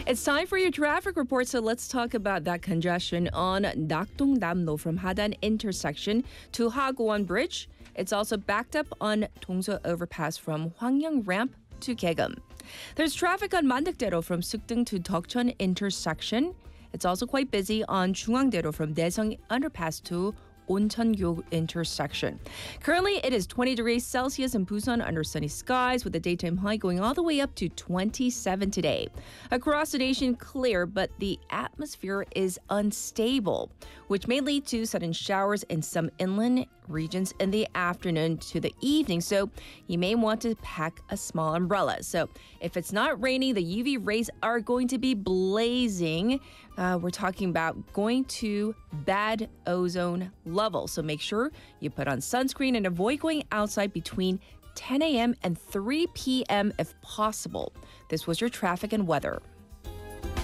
It's time for your traffic report, so let's talk about that congestion on Nakdong-Namno from Hadan intersection to Hagwon Bridge. It's also backed up on Dongso Overpass from Hwangyang Ramp to Daegum. There's traffic on Mandakdero from Sukdung to Deokcheon intersection. It's also quite busy on Jungangdero from Daeseong Underpass to Oncheon-gyo intersection. Currently, it is 20 degrees Celsius in Busan under sunny skies with the daytime high going all the way up to 27 today. Across the nation, clear, but the atmosphere is unstable, which may lead to sudden showers in some inland regions in the afternoon to the evening, so you may want to pack a small umbrella. So if it's not raining, the UV rays are going to be blazing. We're talking about going to bad ozone level. So make sure you put on sunscreen and avoid going outside between 10 a.m. and 3 p.m. if possible. This was your traffic and weather.